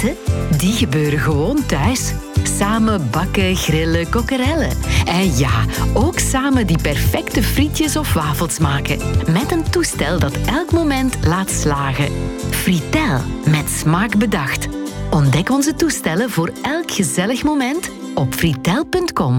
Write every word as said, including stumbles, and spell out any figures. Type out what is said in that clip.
momenten, die gebeuren gewoon thuis. Samen bakken, grillen, kokkerellen. En ja, ook samen die perfecte frietjes of wafels maken. Met een toestel dat elk moment laat slagen. Fritel, met smaak bedacht. Ontdek onze toestellen voor elk gezellig moment op fritel punt com.